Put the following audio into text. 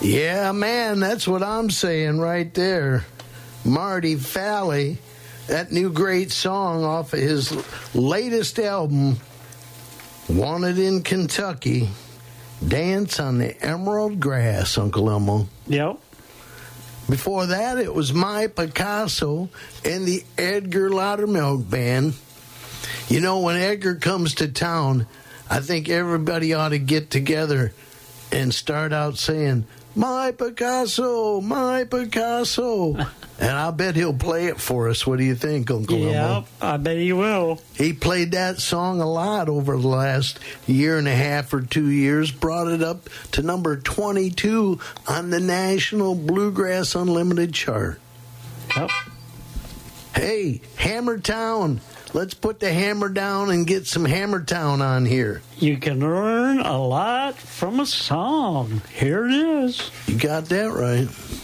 Yeah, man, that's what I'm saying right there. Marty Falley, that new great song off of his latest album, Wanted in Kentucky, Dance on the Emerald Grass, Uncle Elmo. Yep. Before that, it was My Picasso and the Edgar Loudermilk Band. You know, when Edgar comes to town, I think everybody ought to get together and start out saying, My Picasso, my Picasso. And I bet he'll play it for us. What do you think, Uncle Elmo? Yeah, I bet he will. He played that song a lot over the last year and a half or 2 years, brought it up to number 22 on the National Bluegrass Unlimited chart. Yep. Hey, Hammertown. Let's put the hammer down and get some Hammertown on here. You can learn a lot from a song. Here it is. You got that right.